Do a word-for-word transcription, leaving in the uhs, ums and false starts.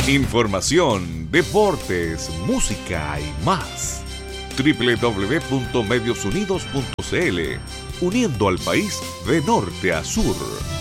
Información, deportes, música y más. doble u doble u doble u punto medios unidos punto c l, uniendo al país de norte a sur.